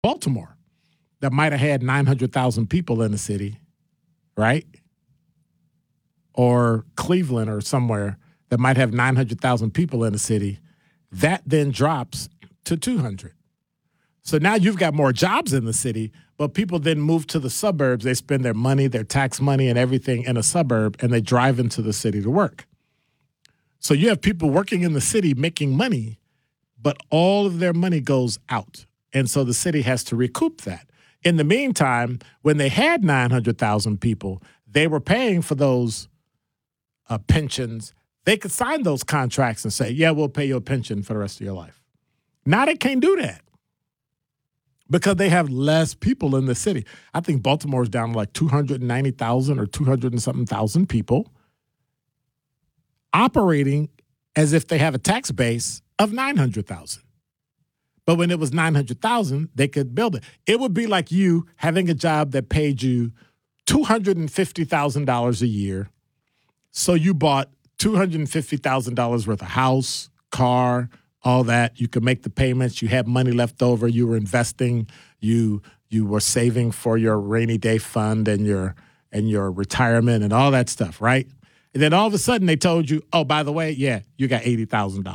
Baltimore, that might have had 900,000 people in the city, right? Or Cleveland or somewhere that might have 900,000 people in the city, that then drops to 200. So now you've got more jobs in the city, but people then move to the suburbs. They spend their money, their tax money, and everything in a suburb, and they drive into the city to work. So you have people working in the city making money, but all of their money goes out. And so the city has to recoup that. In the meantime, when they had 900,000 people, they were paying for those pensions. They could sign those contracts and say, yeah, we'll pay you a pension for the rest of your life. Now they can't do that because they have less people in the city. I think Baltimore is down to like 290,000 or 200 and something thousand people operating as if they have a tax base of 900,000. But when it was 900,000, they could build it. It would be like you having a job that paid you $250,000 a year. So you bought $250,000 worth of house, car, all that. You could make the payments. You had money left over. You were investing. You were saving for your rainy day fund and your retirement and all that stuff, right? And then all of a sudden they told you, oh, by the way, yeah, you got $80,000.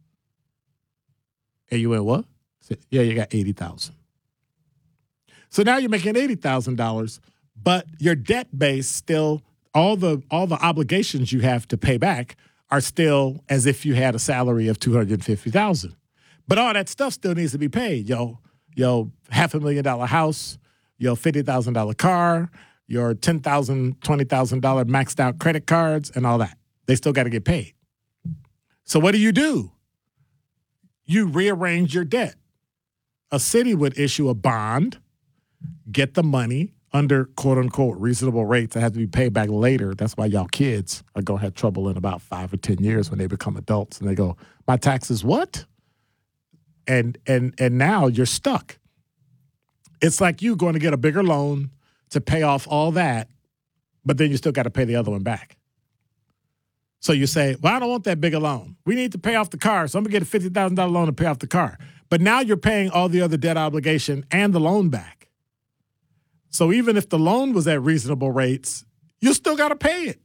And you went, what? Said, yeah, you got $80,000. So now you're making $80,000, but your debt base still, all the obligations you have to pay back are still as if you had a salary of $250,000. But all that stuff still needs to be paid. Yo, $500,000 house, your $50,000 car, your $10,000, $20,000 maxed out credit cards, and all that. They still got to get paid. So what do? You rearrange your debt. A city would issue a bond, get the money under quote unquote reasonable rates that have to be paid back later. That's why y'all kids are going to have trouble in about 5 or 10 years when they become adults and they go, my taxes what? And now you're stuck. It's like you going to get a bigger loan to pay off all that, but then you still got to pay the other one back. So you say, well, I don't want that bigger loan. We need to pay off the car, so I'm going to get a $50,000 loan to pay off the car. But now you're paying all the other debt obligation and the loan back. So even if the loan was at reasonable rates, you still got to pay it.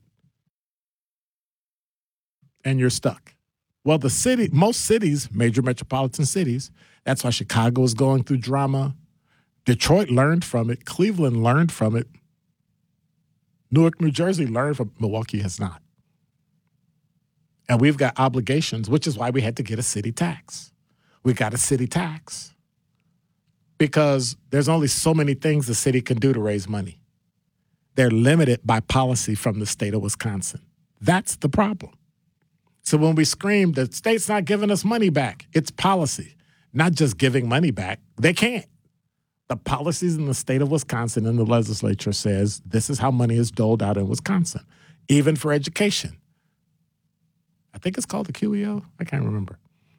And you're stuck. Well, most cities, major metropolitan cities, that's why Chicago is going through drama. Detroit learned from it. Cleveland learned from it. Newark, New Jersey learned from it. Milwaukee has not. And we've got obligations, which is why we had to get a city tax. We got a city tax because there's only so many things the city can do to raise money. They're limited by policy from the state of Wisconsin. That's the problem. So when we scream, the state's not giving us money back, it's policy, not just giving money back. They can't. The policies in the state of Wisconsin and the legislature says this is how money is doled out in Wisconsin, even for education. I think it's called the QEO. I can't remember.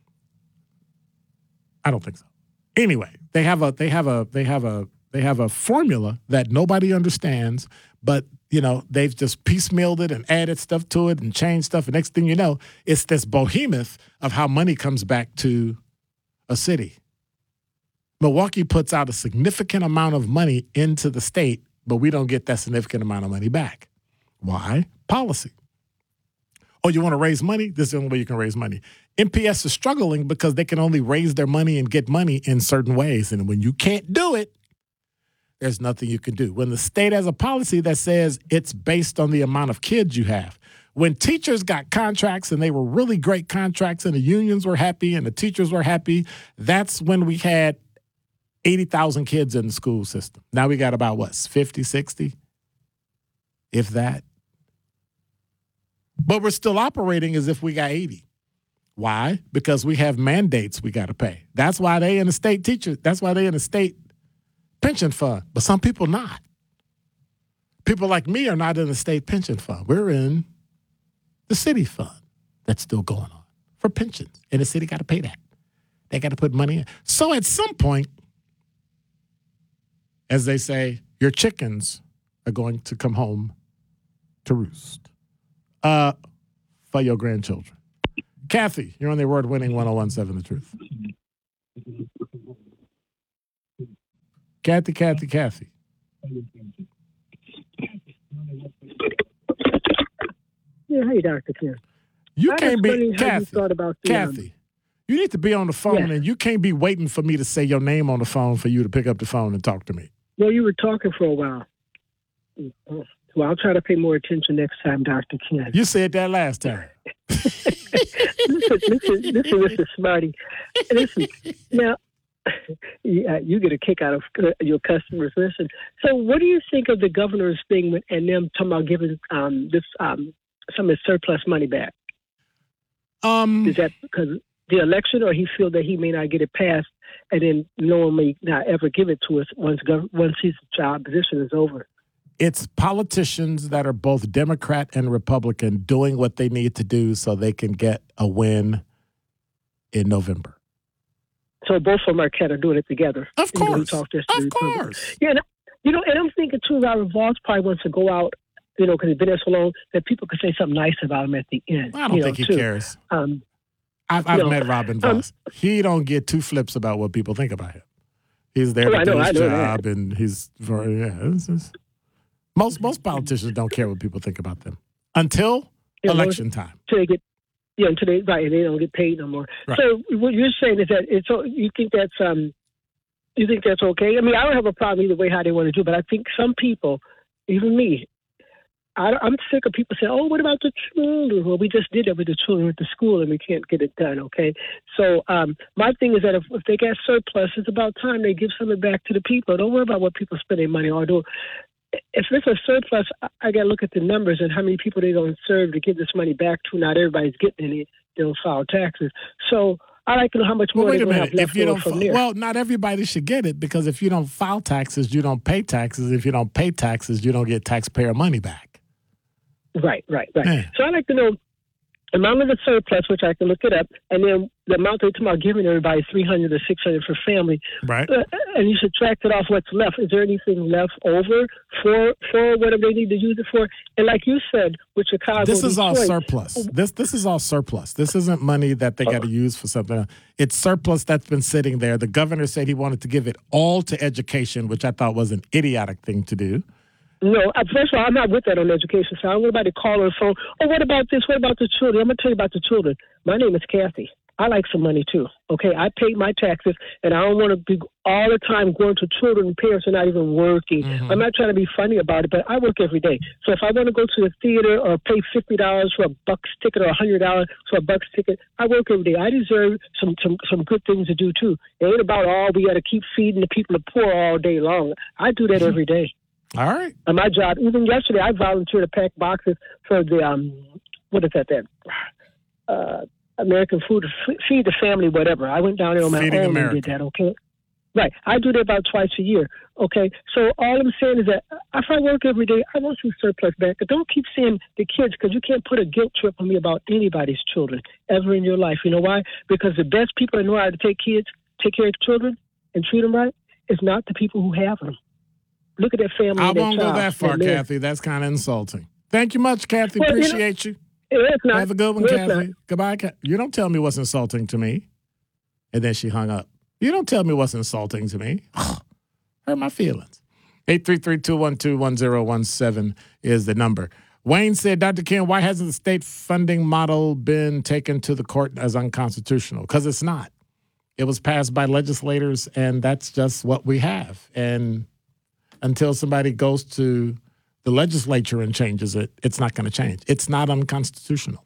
I don't think so. Anyway, they have a formula that nobody understands, but they've just piecemealed it and added stuff to it and changed stuff. And next thing you know, it's this behemoth of how money comes back to a city. Milwaukee puts out a significant amount of money into the state, but we don't get that significant amount of money back. Why? Policy. Oh, you want to raise money? This is the only way you can raise money. MPS is struggling because they can only raise their money and get money in certain ways. And when you can't do it, there's nothing you can do. When the state has a policy that says it's based on the amount of kids you have. When teachers got contracts and they were really great contracts and the unions were happy and the teachers were happy, that's when we had 80,000 kids in the school system. Now we got about, 50, 60? If that. But we're still operating as if we got 80. Why? Because we have mandates we got to pay. That's why they in the state teacher. That's why they in the state pension fund. But some people not. People like me are not in the state pension fund. We're in the city fund that's still going on for pensions. And the city got to pay that. They got to put money in. So at some point, as they say, your chickens are going to come home to roost. For your grandchildren. Kathy, you're on the award-winning 101.7 The Truth. Kathy. Yeah, hey, Dr. Ken. You That can't is be funny how you thought about the, Kathy. You need to be on the phone, Yes. and you can't be waiting for me to say your name on the phone for you to pick up the phone and talk to me. Well, you were talking for a while. Well, I'll try to pay more attention next time, Dr. Ken. You said that last time. listen, Mr. Smarty. Listen, now, you get a kick out of your customers. Listen, so what do you think of the governor's thing and them talking about giving some of his surplus money back? Is that because the election, or he feel that he may not get it passed, and then no one may not ever give it to us once his job position is over? It's politicians that are both Democrat and Republican doing what they need to do so they can get a win in November. So both of them are kind of doing it together. Of course. Of course. Yeah, and I'm thinking too, Robert Voss probably wants to go out, because he's been there so long, that people could say something nice about him at the end. I don't think he cares. I've met Robin Voss. He don't get two flips about what people think about him. He's there to do his job, and he's most politicians don't care what people think about them until election time. Until they get, and they don't get paid no more. Right. So what you're saying is that you think that's okay? I mean, I don't have a problem either way how they want to do, but I think some people, even me, I'm sick of people saying, "Oh, what about the children?" Well, we just did that with the children at the school, and we can't get it done. Okay, so my thing is that if they got surplus, it's about time they give something back to the people. Don't worry about what people spend their money on. If there's a surplus, I got to look at the numbers and how many people they're going to serve to give this money back to. Not everybody's getting any. They don't file taxes. So I like to know how much more they're going to have left over from there. Well, not everybody should get it, because if you don't file taxes, you don't pay taxes. If you don't pay taxes, you don't get taxpayer money back. Right. Yeah. So I like to know the amount of the surplus, which I can look it up, and then the amount they're talking about giving everybody, $300 or $600 for family. Right. And you subtract it off what's left. Is there anything left over for whatever they need to use it for? And like you said, with Chicago, this is Detroit, all surplus. This is all surplus. This isn't money that they got to use for something else. It's surplus that's been sitting there. The governor said he wanted to give it all to education, which I thought was an idiotic thing to do. No, first of all, I'm not with that on the education side. I don't want anybody to call on the phone. Oh, what about this? What about the children? I'm going to tell you about the children. My name is Kathy. I like some money, too. Okay, I pay my taxes, and I don't want to be all the time going to children and parents who are not even working. Mm-hmm. I'm not trying to be funny about it, but I work every day. So if I want to go to the theater or pay $50 for a Bucks ticket or $100 for a Bucks ticket, I work every day. I deserve some good things to do, too. It ain't about, we got to keep feeding the people the poor all day long. I do that every day. All right. And my job, even yesterday, I volunteered to pack boxes for the, American Food, Feed the Family, whatever. I went down there on my Feeding own America. and did that, okay? Right. I do that about twice a year, okay? So all I'm saying is that if I work every day, I want some surplus back. But don't keep saying the kids, because you can't put a guilt trip on me about anybody's children ever in your life. You know why? Because the best people that know how to take care of children and treat them right is not the people who have them. Look at that family. I won't go that far, Kathy. That's kind of insulting. Thank you much, Kathy. Well, appreciate you. It's not. Have a good one, Kathy. Goodbye, Kathy. You don't tell me what's insulting to me. And then she hung up. You don't tell me what's insulting to me. Hurt my feelings. 833-212-1017 is the number. Wayne said, Dr. Ken, why hasn't the state funding model been taken to the court as unconstitutional? Because it's not. It was passed by legislators, and that's just what we have. And until somebody goes to the legislature and changes it, it's not going to change. It's not unconstitutional.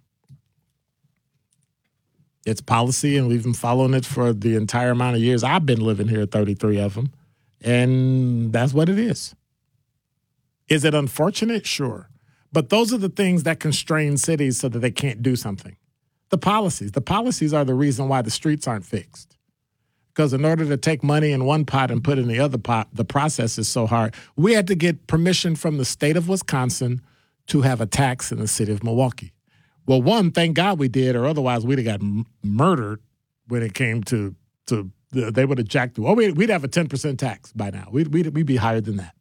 It's policy, and we've been following it for the entire amount of years. I've been living here, 33 of them, and that's what it is. Is it unfortunate? Sure. But those are the things that constrain cities so that they can't do something. The policies are the reason why the streets aren't fixed. Because in order to take money in one pot and put it in the other pot, the process is so hard. We had to get permission from the state of Wisconsin to have a tax in the city of Milwaukee. Well, one, thank God we did, or otherwise we'd have got murdered when it came to they would have jacked. Oh, we'd have a 10% tax by now. We'd be higher than that.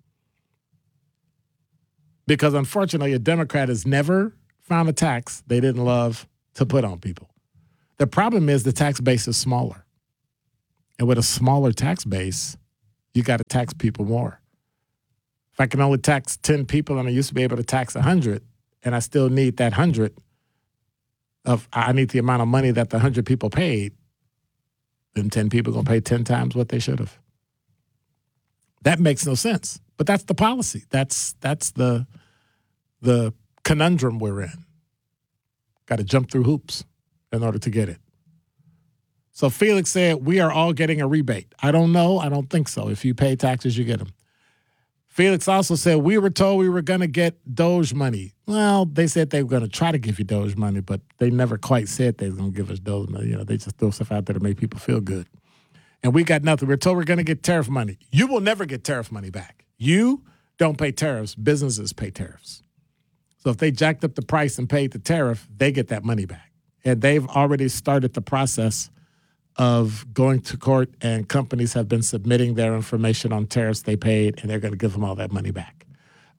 Because unfortunately, a Democrat has never found a tax they didn't love to put on people. The problem is the tax base is smaller. And with a smaller tax base, you got to tax people more. If I can only tax 10 people and I used to be able to tax 100, and I still need that 100 I need the amount of money that the 100 people paid, then 10 people are going to pay 10 times what they should have. That makes no sense. But that's the policy. That's the conundrum we're in. Got to jump through hoops in order to get it. So Felix said, we are all getting a rebate. I don't know. I don't think so. If you pay taxes, you get them. Felix also said, we were told we were going to get Doge money. Well, they said they were going to try to give you Doge money, but they never quite said they were going to give us Doge money. You know, they just throw stuff out there to make people feel good. And we got nothing. We're told we're going to get tariff money. You will never get tariff money back. You don't pay tariffs. Businesses pay tariffs. So if they jacked up the price and paid the tariff, they get that money back. And they've already started the process of going to court, and companies have been submitting their information on tariffs they paid, and they're going to give them all that money back.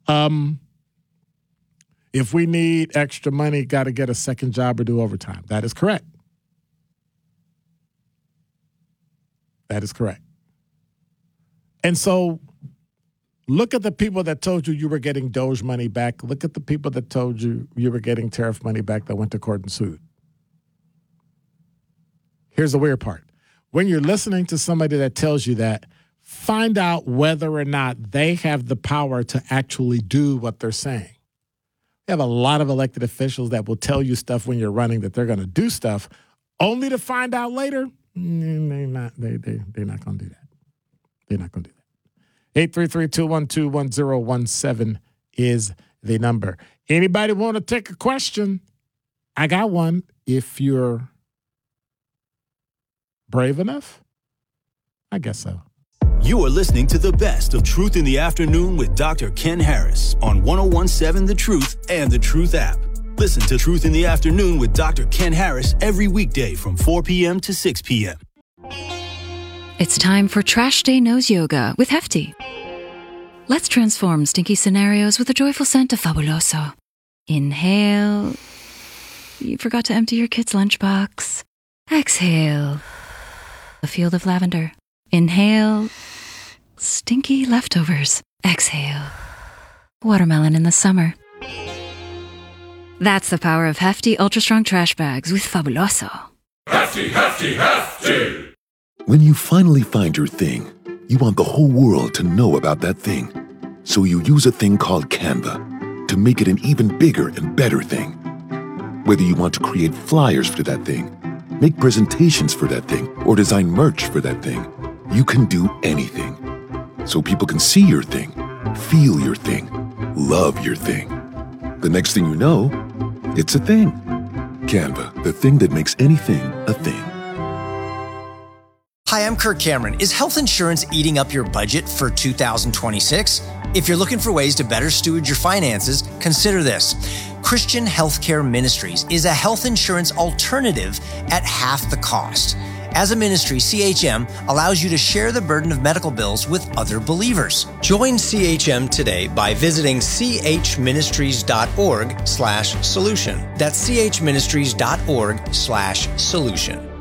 If we need extra money, got to get a second job or do overtime. That is correct. That is correct. And so look at the people that told you you were getting Doge money back. Look at the people that told you you were getting tariff money back that went to court and sued. Here's the weird part. When you're listening to somebody that tells you that, find out whether or not they have the power to actually do what they're saying. We have a lot of elected officials that will tell you stuff when you're running that they're going to do stuff, only to find out later they're not going to do that. They're not going to do that. 833-212-1017 is the number. Anybody want to take a question? I got one. If you're brave enough? I guess so. You are listening to the best of Truth in the Afternoon with Dr. Ken Harris on 101.7 The Truth and The Truth app. Listen to Truth in the Afternoon with Dr. Ken Harris every weekday from 4 p.m. to 6 p.m. It's time for Trash Day Nose Yoga with Hefty. Let's transform stinky scenarios with a joyful scent of Fabuloso. Inhale. You forgot to empty your kid's lunchbox. Exhale. A field of lavender. Inhale. Stinky leftovers. Exhale. Watermelon in the summer. That's the power of Hefty Ultra Strong Trash Bags with Fabuloso. Hefty, Hefty, Hefty! When you finally find your thing, you want the whole world to know about that thing. So you use a thing called Canva to make it an even bigger and better thing. Whether you want to create flyers for that thing, make presentations for that thing, or design merch for that thing, you can do anything. So people can see your thing, feel your thing, love your thing. The next thing you know, it's a thing. Canva, the thing that makes anything a thing. Hi, I'm Kirk Cameron. Is health insurance eating up your budget for 2026? If you're looking for ways to better steward your finances, consider this. Christian Healthcare Ministries is a health insurance alternative at half the cost. As a ministry, CHM allows you to share the burden of medical bills with other believers. Join CHM today by visiting chministries.org/solution. That's chministries.org/solution.